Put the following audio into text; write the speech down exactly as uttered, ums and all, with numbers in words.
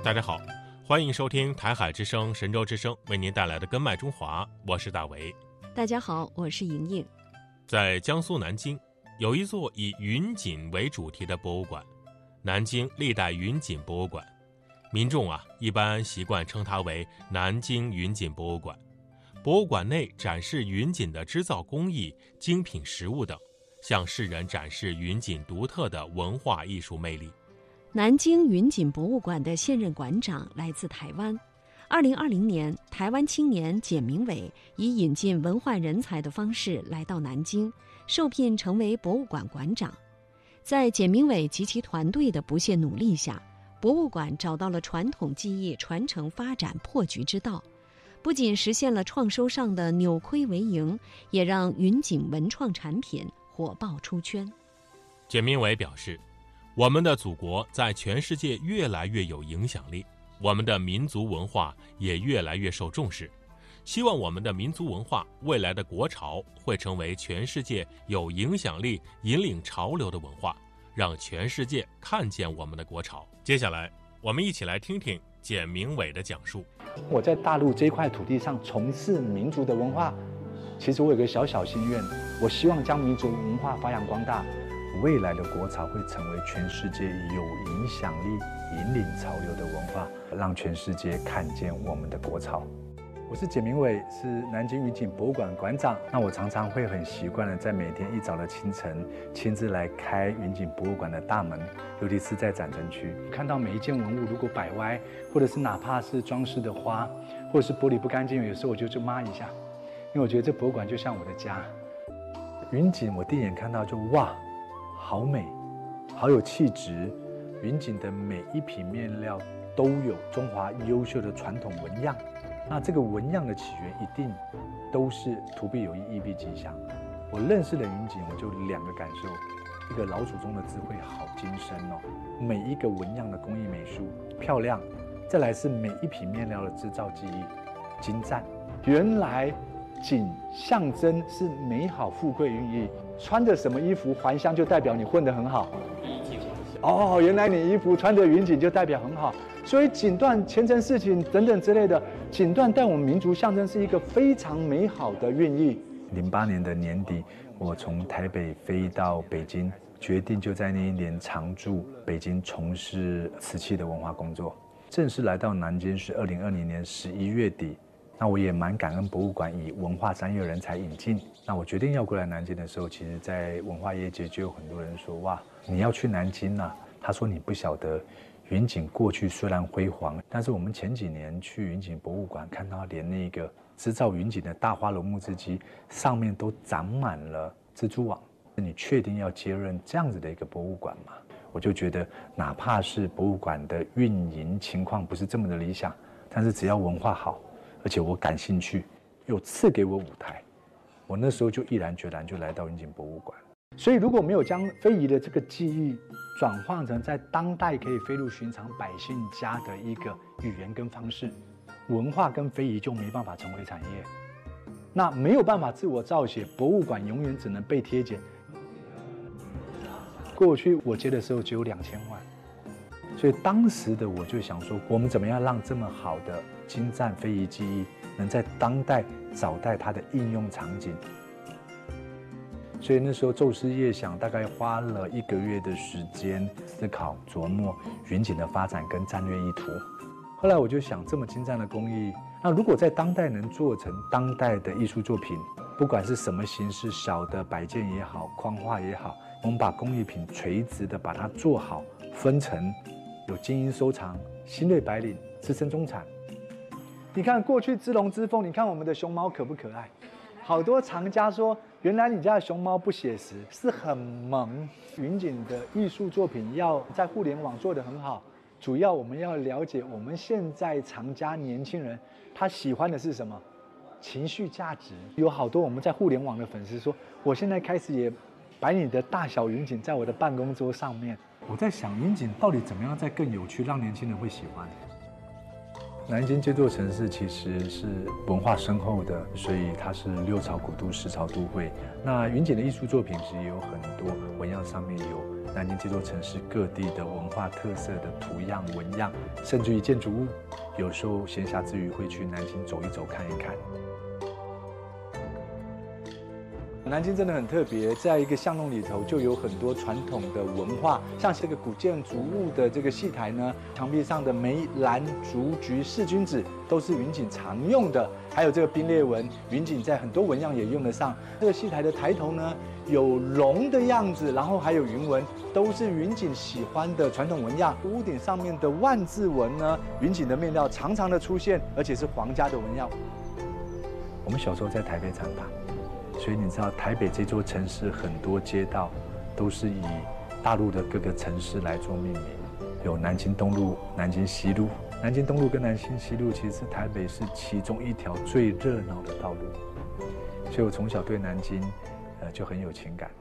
大家好，欢迎收听台海之声、神州之声为您带来的《根脉中华》，我是大为。 大家好，我是莹莹。 在江苏南京，有一座以云锦为主题的博物馆——南京历代云锦博物馆。民众啊，一般习惯称它为南京云锦博物馆。博物馆内展示云锦的织造工艺、精品实物等，向世人展示云锦独特的文化艺术魅力。 南京云锦博物馆的现任馆长来自台湾。二零二零年，台湾青年简明伟以引进文化人才的方式来到南京，受聘成为博物馆馆长。在简明伟及其团队的不懈努力下，博物馆找到了传统技艺传承发展破局之道，不仅实现了创收上的扭亏为盈，也让云锦文创产品火爆出圈。 简明伟表示，我们的祖国在全世界越来越有影响力，我们的民族文化也越来越受重视。希望我们的民族文化未来的国潮会成为全世界有影响力、引领潮流的文化，让全世界看见我们的国潮。接下来，我们一起来听听简明伟的讲述。 我在大陆这块土地上从事民族的文化，其实我有个小小心愿，我希望将民族文化发扬光大。未来的国潮会成为全世界有影响力、引领潮流的文化，让全世界看见我们的国潮。我是简明伟，是南京云锦博物馆馆长。那我常常会很习惯的在每天一早的清晨，亲自来开云锦博物馆的大门，尤其是在展陈区，看到每一件文物如果摆歪，或者是哪怕是装饰的花，或者是玻璃不干净，有时候我就就抹一下，因为我觉得这博物馆就像我的家。云锦我第一眼看到就哇，好美，好有气质。云锦的每一匹面料都有中华优秀的传统纹样，那这个纹样的起源一定都是图必有意，意必吉祥。我认识的云锦，我就两个感受：一个老祖宗的智慧好精深哦，每一个纹样的工艺美术漂亮；再来是每一匹面料的制造技艺精湛。原来锦象征是美好、富贵、寓意。穿着什么衣服还乡，就代表你混得很好。哦，原来你衣服穿着云锦就代表很好，所以锦缎、前程似锦等等之类的，锦缎带我们民族象征是一个非常美好的寓意。零八年的年底，我从台北飞到北京，决定就在那一年常驻北京，从事瓷器的文化工作。正式来到南京是二零二零年十一月底。那我也蛮感恩博物馆以文化专业人才引进。那我决定要过来南京的时候，其实在文化业界就有很多人说，哇，你要去南京啊。他说你不晓得，云锦过去虽然辉煌，但是我们前几年去云锦博物馆看到连那个织造云锦的大花龙木织机上面都长满了蜘蛛网。你确定要接任这样子的一个博物馆吗？我就觉得哪怕是博物馆的运营情况不是这么的理想，但是只要文化好，而且我感兴趣，又赐给我舞台，我那时候就毅然决然就来到云锦博物馆。所以如果没有将非遗的这个技艺转换成在当代可以飞入寻常百姓家的一个语言跟方式，文化跟非遗就没办法成为产业。那没有办法自我造血，博物馆永远只能被贴减。过去我接的时候只有两千万，所以当时的我就想说，我们怎么样让这么好的精湛非遗技艺能在当代找到它的应用场景。所以那时候昼思夜想，大概花了一个月的时间思考琢磨云锦的发展跟战略意图。后来我就想，这么精湛的工艺，那如果在当代能做成当代的艺术作品，不管是什么形式，小的摆件也好，框画也好，我们把工艺品垂直的把它做好，分成有精英收藏、新锐白领、资深中产。你看过去织龙织凤，你看我们的熊猫可不可爱？好多藏家说，原来你家的熊猫不写实，是很萌。云锦的艺术作品要在互联网做得很好，主要我们要了解我们现在藏家年轻人他喜欢的是什么，情绪价值。有好多我们在互联网的粉丝说，我现在开始也摆你的大小云锦在我的办公桌上面。我在想，云锦到底怎么样再更有趣，让年轻人会喜欢？ 南京这座城市其实是文化深厚的，所以它是六朝古都、十朝都会。那云锦的艺术作品其实也有很多纹样，上面有南京这座城市各地的文化特色的图样、纹样，甚至于建筑物。有时候闲暇之余会去南京走一走、看一看。南京真的很特别，在一个巷弄里头就有很多传统的文化，像这个古建筑物的这个戏台呢，墙壁上的梅、兰、竹、菊四君子都是云锦常用的，还有这个冰裂纹，云锦在很多纹样也用得上。这个戏台的抬头呢，有龙的样子，然后还有云纹，都是云锦喜欢的传统纹样。屋顶上面的万字纹呢，云锦的面料常常的出现，而且是皇家的纹样。我们小时候在台北长大。所以你知道，台北这座城市很多街道都是以大陆的各个城市来做命名，有南京东路、南京西路。南京东路跟南京西路其实是台北市其中一条最热闹的道路，所以我从小对南京，呃，就很有情感。